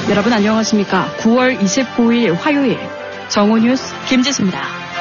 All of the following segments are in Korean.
여러분 안녕하십니까? 9월 29일 화요일 정오뉴스 김지수입니다.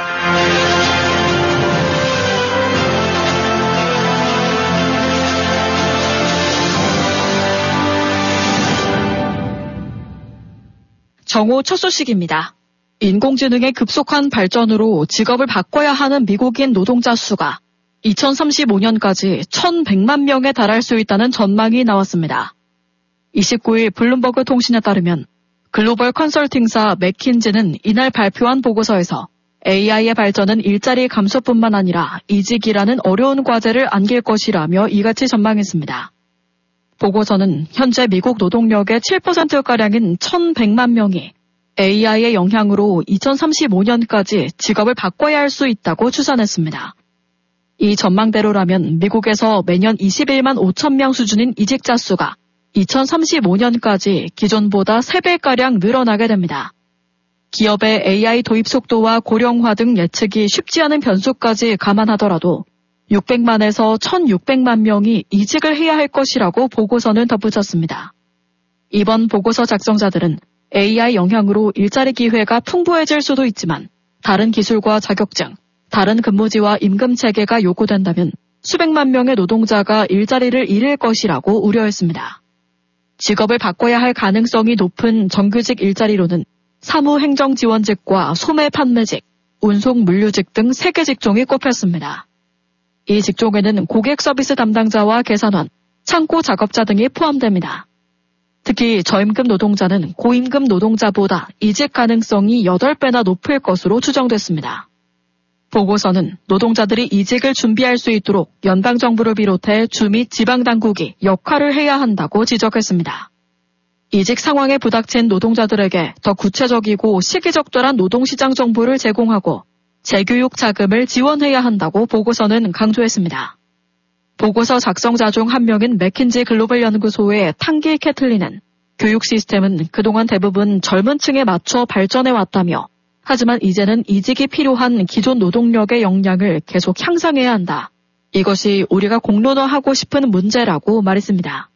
정오 첫 소식입니다. 인공지능의 급속한 발전으로 직업을 바꿔야 하는 미국인 노동자 수가 2035년까지 1,100만 명에 달할 수 있다는 전망이 나왔습니다. 29일 블룸버그 통신에 따르면 글로벌 컨설팅사 맥킨지는 이날 발표한 보고서에서 AI의 발전은 일자리 감소뿐만 아니라 이직이라는 어려운 과제를 안길 것이라며 이같이 전망했습니다. 보고서는 현재 미국 노동력의 7%가량인 1,100만 명이 AI의 영향으로 2035년까지 직업을 바꿔야 할 수 있다고 추산했습니다. 이 전망대로라면 미국에서 매년 21만 5천 명 수준인 이직자 수가 2035년까지 기존보다 3배가량 늘어나게 됩니다. 기업의 AI 도입 속도와 고령화 등 예측이 쉽지 않은 변수까지 감안하더라도 600만에서 1,600만 명이 이직을 해야 할 것이라고 보고서는 덧붙였습니다. 이번 보고서 작성자들은 AI 영향으로 일자리 기회가 풍부해질 수도 있지만 다른 기술과 자격증, 다른 근무지와 임금 체계가 요구된다면 수백만 명의 노동자가 일자리를 잃을 것이라고 우려했습니다. 직업을 바꿔야 할 가능성이 높은 정규직 일자리로는 사무행정지원직과 소매 판매직, 운송 물류직 등 3개 직종이 꼽혔습니다. 이 직종에는 고객 서비스 담당자와 계산원, 창고 작업자 등이 포함됩니다. 특히 저임금 노동자는 고임금 노동자보다 이직 가능성이 8배나 높을 것으로 추정됐습니다. 보고서는 노동자들이 이직을 준비할 수 있도록 연방정부를 비롯해 주 및 지방당국이 역할을 해야 한다고 지적했습니다. 이직 상황에 부닥친 노동자들에게 더 구체적이고 시기적절한 노동시장 정보를 제공하고 재교육 자금을 지원해야 한다고 보고서는 강조했습니다. 보고서 작성자 중 한 명인 맥킨지 글로벌 연구소의 탕기 캐틀리는 교육 시스템은 그동안 대부분 젊은 층에 맞춰 발전해 왔다며 하지만 이제는 이직이 필요한 기존 노동력의 역량을 계속 향상해야 한다. 이것이 우리가 공론화하고 싶은 문제라고 말했습니다.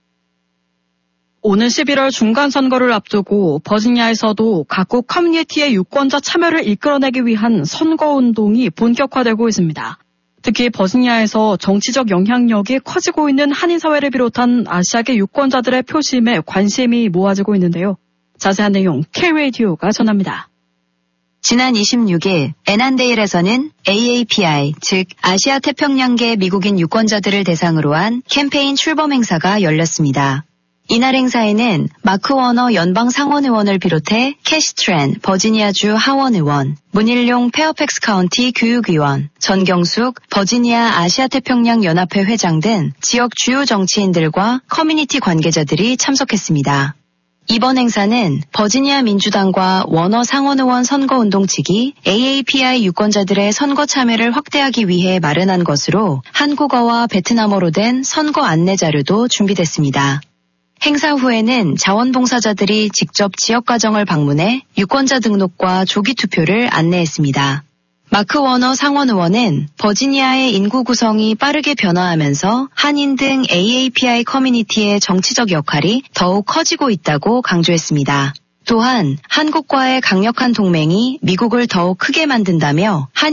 오는 11월 중간선거를 앞두고 버지니아에서도 각국 커뮤니티의 유권자 참여를 이끌어내기 위한 선거운동이 본격화되고 있습니다. 특히 버지니아에서 정치적 영향력이 커지고 있는 한인사회를 비롯한 아시아계 유권자들의 표심에 관심이 모아지고 있는데요. 자세한 내용 K-라디오가 전합니다. 지난 26일 애난데일에서는 AAPI, 즉 아시아 태평양계 미국인 유권자들을 대상으로 한 캠페인 출범 행사가 열렸습니다. 이날 행사에는 마크 워너 연방 상원의원을 비롯해 캐시 트렌 버지니아주 하원의원, 문일용 페어팩스 카운티 교육위원, 전경숙 버지니아 아시아태평양 연합회 회장 등 지역 주요 정치인들과 커뮤니티 관계자들이 참석했습니다. 이번 행사는 버지니아 민주당과 워너 상원의원 선거운동 측이 AAPI 유권자들의 선거 참여를 확대하기 위해 마련한 것으로 한국어와 베트남어로 된 선거 안내 자료도 준비됐습니다. 행사 후에는 자원봉사자들이 직접 지역가정을 방문해 유권자 등록과 조기 투표를 안내했습니다. 마크 워너 상원의원은 버지니아의 인구 구성이 빠르게 변화하면서 한인 등 AAPI 커뮤니티의 정치적 역할이 더욱 커지고 있다고 강조했습니다. 또한 한국과의 강력한 동맹이 미국을 더욱 크게 만든다며